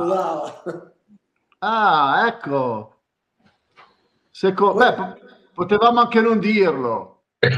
scusava. Ah, ecco. Potevamo anche non dirlo.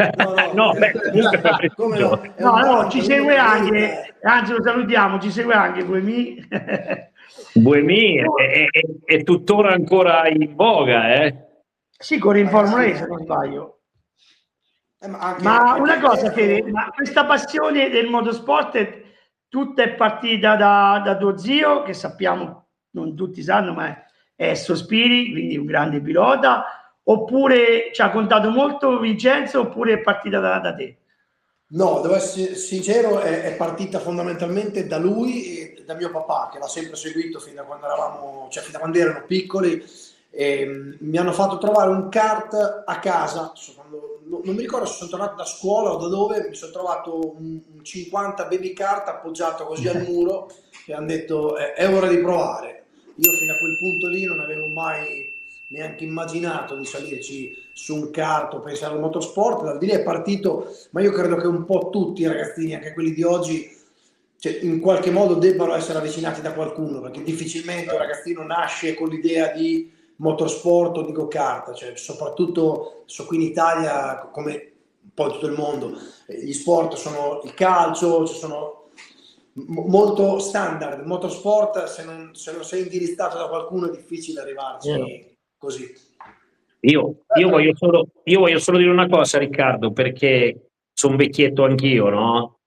No, ci segue anche, anzi lo salutiamo, ci segue anche Buemi. Buemi è tuttora ancora in voga, Sì, corre in Formula E, se non sbaglio. Ma una cosa, Fede, ma questa passione del motorsport tutta è partita da tuo zio, che sappiamo, non tutti sanno, ma è Sospiri, quindi un grande pilota, oppure ci ha contato molto Vincenzo, oppure è partita da te? No, devo essere sincero, è partita fondamentalmente da lui e da mio papà, che l'ha sempre seguito fin da quando fin da quando erano piccoli. Mi hanno fatto trovare un kart a casa, non mi ricordo se sono tornato da scuola o da dove, mi sono trovato un 50 baby kart appoggiato così al muro e hanno detto è ora di provare. Io fino a quel punto lì non avevo mai neanche immaginato di salirci su un kart o pensare al motorsport, da lì è partito, ma io credo che un po' tutti i ragazzini, anche quelli di oggi, in qualche modo debbano essere avvicinati da qualcuno, perché difficilmente un ragazzino nasce con l'idea di motorsport o di go-kart, soprattutto qui in Italia, come un po' in tutto il mondo, gli sport sono il calcio, ci sono molto standard. Il motorsport, se non sei indirizzato da qualcuno è difficile arrivarci così. Io voglio solo dire una cosa, Riccardo, perché sono vecchietto anch'io, no?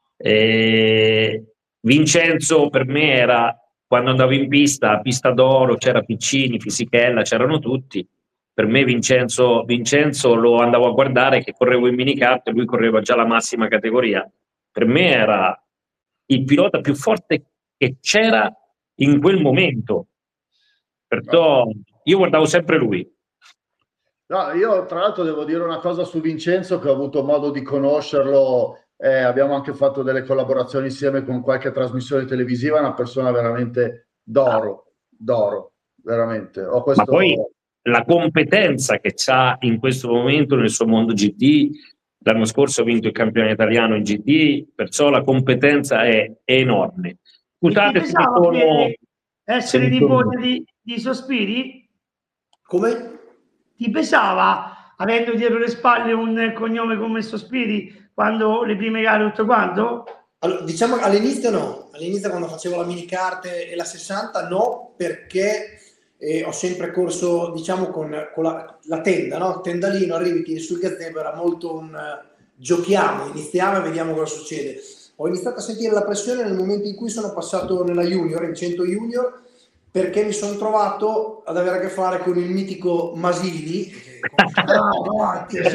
Vincenzo per me era, quando andavo in pista d'oro, c'era Piccini, Fisichella, c'erano tutti. Per me Vincenzo lo andavo a guardare che correvo in minicart e lui correva già la massima categoria. Per me era il pilota più forte che c'era in quel momento. Perciò io guardavo sempre lui. No, io tra l'altro devo dire una cosa su Vincenzo, che ho avuto modo di conoscerlo, abbiamo anche fatto delle collaborazioni insieme con qualche trasmissione televisiva, è una persona veramente d'oro, veramente. Ma poi la competenza che ha in questo momento nel suo mondo GT, l'anno scorso ha vinto il campione italiano in GT, perciò la competenza è enorme. Scusate, ti pesava essere nipote di Sospiri? Come? Ti pesava, avendo dietro le spalle un cognome come Sospiri, quando le prime gare tutto quanto? Allora, diciamo all'inizio no, all'inizio quando facevo la minicart e la 60 no, perché ho sempre corso, diciamo, con la tenda, no? Tendalino, arrivi, tiri sul gazebo, era molto un giochiamo, iniziamo e vediamo cosa succede. Ho iniziato a sentire la pressione nel momento in cui sono passato nella junior, in 100 junior, perché mi sono trovato ad avere a che fare con il mitico Masini, che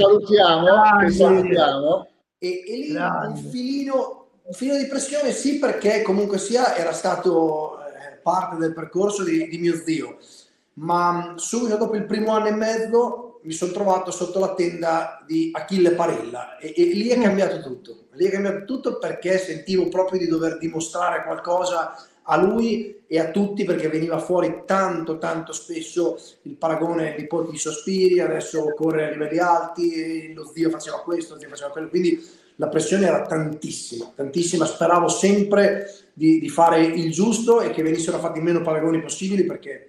salutiamo. E lì un filino di pressione, sì, perché comunque sia era stato parte del percorso di mio zio, ma subito dopo il primo anno e mezzo mi sono trovato sotto la tenda di Achille Parella e lì è cambiato tutto. Lì è cambiato tutto perché sentivo proprio di dover dimostrare qualcosa a lui e a tutti, perché veniva fuori tanto spesso il paragone nipote di Sospiri, adesso corre a livelli alti, lo zio faceva questo, lo zio faceva quello, quindi la pressione era tantissima, speravo sempre di fare il giusto e che venissero fatti meno paragoni possibili, perché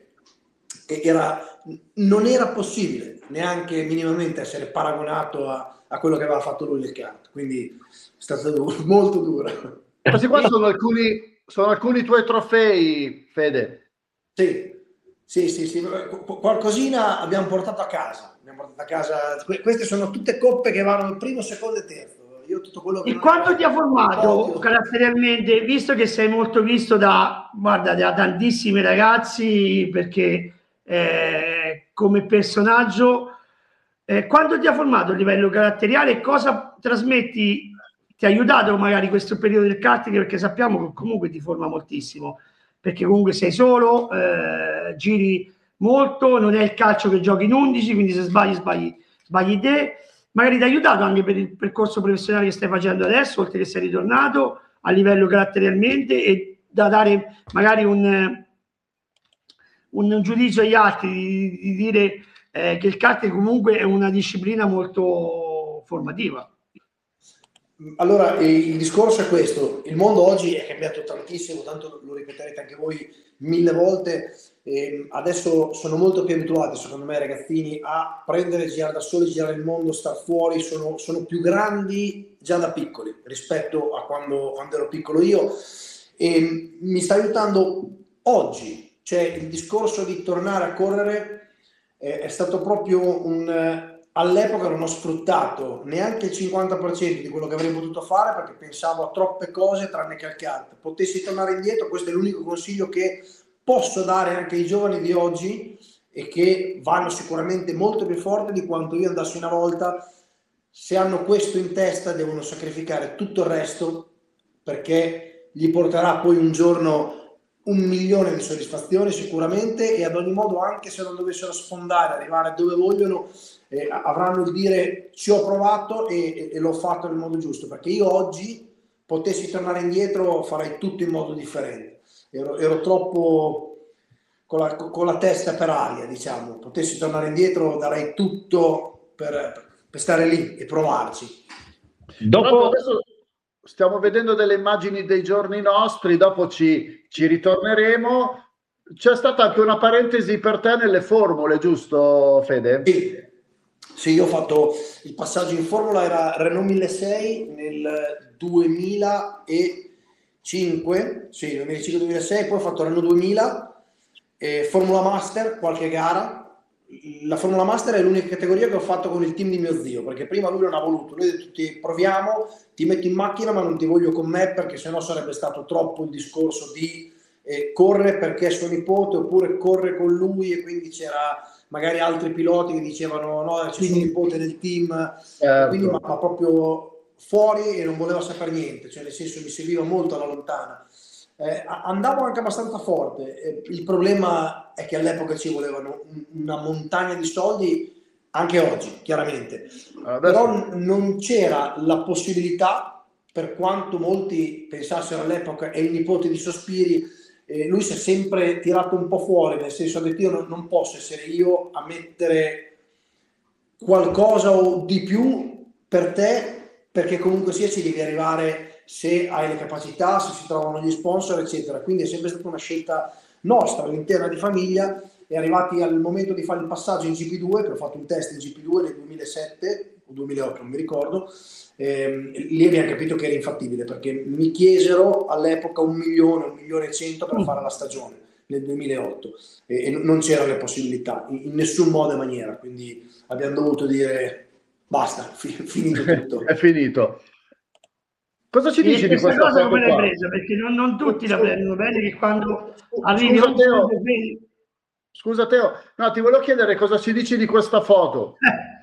non era possibile neanche minimamente essere paragonato a quello che aveva fatto lui nel kart, quindi è stato molto duro. Questi qua sono alcuni tuoi trofei, Fede. Sì, qualcosina abbiamo portato a casa. Queste sono tutte coppe che vanno il primo, secondo e terzo. Io tutto quello che e quanto ti ha formato caratterialmente, visto che sei molto visto da tantissimi ragazzi, perché come personaggio, quanto ti ha formato a livello caratteriale, cosa trasmetti? Ti ha aiutato magari questo periodo del karting, perché sappiamo che comunque ti forma moltissimo, perché comunque sei solo, giri molto, non è il calcio che giochi in 11, quindi se sbagli te. Magari ti ha aiutato anche per il percorso professionale che stai facendo adesso, oltre che sei ritornato a livello caratterialmente, e da dare magari un giudizio agli altri, di dire che il karting comunque è una disciplina molto formativa. Allora, il discorso è questo: il mondo oggi è cambiato tantissimo, tanto lo ripeterete anche voi 1000 volte. Adesso sono molto più abituati, secondo me, i ragazzini a prendere, girare da soli, girare il mondo, star fuori, sono più grandi già da piccoli rispetto a quando ero piccolo io, e mi sta aiutando oggi. Cioè, il discorso di tornare a correre è stato proprio all'epoca non ho sfruttato neanche il 50% di quello che avrei potuto fare, perché pensavo a troppe cose tranne che al kart. Potessi tornare indietro, questo è l'unico consiglio che posso dare anche ai giovani di oggi, e che vanno sicuramente molto più forte di quanto io andassi una volta. Se hanno questo in testa, devono sacrificare tutto il resto, perché gli porterà poi un giorno 1.000.000 di soddisfazioni sicuramente, e ad ogni modo, anche se non dovessero sfondare, arrivare dove vogliono, avranno il dire: ci ho provato e l'ho fatto nel modo giusto. Perché io oggi, potessi tornare indietro, farei tutto in modo differente. Ero troppo con la testa per aria, diciamo. Potessi tornare indietro, darei tutto per stare lì e provarci. Dopo adesso stiamo vedendo delle immagini dei giorni nostri, dopo ci ritorneremo. C'è stata anche una parentesi per te nelle formule, giusto Fede? Sì, io ho fatto il passaggio in formula, era Renault 1600 nel 2005, sì, 2005-2006, poi ho fatto Renault 2000, Formula Master, qualche gara. La Formula Master è l'unica categoria che ho fatto con il team di mio zio, perché prima lui non ha voluto. Lui ha detto: ti proviamo, ti metto in macchina, ma non ti voglio con me, perché sennò sarebbe stato troppo il discorso di corre perché è suo nipote, oppure corre con lui, e quindi c'era magari altri piloti che dicevano: no, c'è suo nipote nel team, quindi ma proprio fuori, e non voleva sapere niente, cioè nel senso mi seguiva molto alla lontana. Andavo anche abbastanza forte, il problema è che all'epoca ci volevano una montagna di soldi, anche oggi chiaramente, però non c'era la possibilità, per quanto molti pensassero all'epoca: è il nipote di Sospiri. Lui si è sempre tirato un po' fuori, nel senso che io non posso essere io a mettere qualcosa o di più per te, perché comunque sia ci devi arrivare se hai le capacità, se si trovano gli sponsor, eccetera. Quindi è sempre stata una scelta nostra all'interno di famiglia. E arrivati al momento di fare il passaggio in GP2, che ho fatto un test in GP2 nel 2007 o 2008, non mi ricordo, lì abbiamo capito che era infattibile, perché mi chiesero all'epoca 1.100.000 per fare la stagione nel 2008, e non c'erano le possibilità in nessun modo e maniera, quindi abbiamo dovuto dire: basta, finito tutto. È finito. Cosa ci dici di questa cosa? foto Come l'hai qua? presa? Perché non tutti la prendono bene, che quando arrivi Scusa Teo, scusa Teo, no, ti volevo chiedere cosa ci dici di questa foto.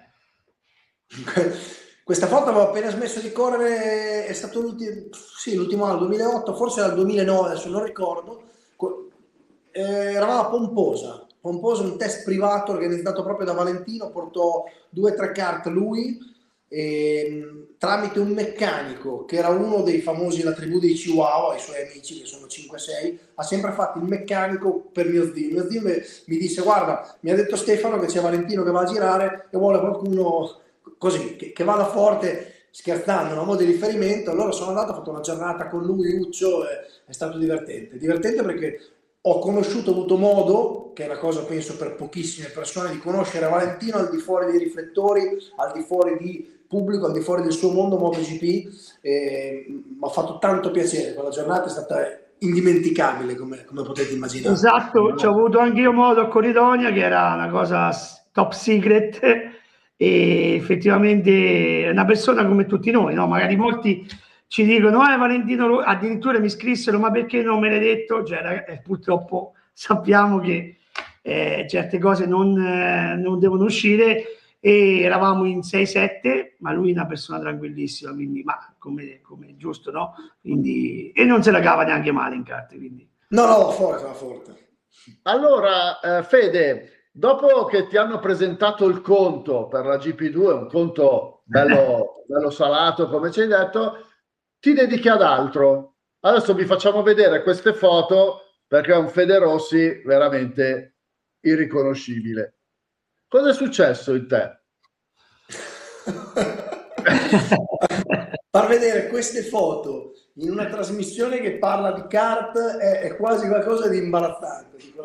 Questa foto avevo appena smesso di correre, è stato l'ultimo anno, 2008, forse era il 2009, adesso non ricordo. Eravamo a Pomposa, un test privato organizzato proprio da Valentino, portò 2 o 3 kart lui, tramite un meccanico che era uno dei famosi della tribù dei Chihuahua, i suoi amici che sono 5-6, ha sempre fatto il meccanico per mio zio. Mio zio mi disse: guarda, mi ha detto Stefano che c'è Valentino che va a girare e vuole qualcuno così, che vada forte, scherzando, a modo di riferimento. Allora sono andato, ho fatto una giornata con lui, Uccio, è stato divertente perché ho avuto modo, che è una cosa penso per pochissime persone, di conoscere Valentino al di fuori dei riflettori, al di fuori di pubblico, al di fuori del suo mondo MotoGP. Mi ha fatto tanto piacere, quella giornata è stata indimenticabile, come potete immaginare. Esatto, ci ho avuto anche io modo a Corridonia, che era una cosa top secret, e effettivamente è una persona come tutti noi, no? Magari molti ci dicono: Valentino, addirittura mi scrissero: ma perché non me l'hai detto? Cioè, purtroppo sappiamo che certe cose non devono uscire, e eravamo in 6-7, ma lui è una persona tranquillissima, quindi, ma come giusto, no? Quindi, e non se la cava neanche male in carte, quindi. No, va forte. Allora, Fede, dopo che ti hanno presentato il conto per la GP2, un conto bello salato, come ci hai detto, ti dedichi ad altro. Adesso vi facciamo vedere queste foto, perché è un Fede Rossi veramente irriconoscibile. Cosa è successo in te? far vedere queste foto in una trasmissione che parla di kart è quasi qualcosa di imbarazzante.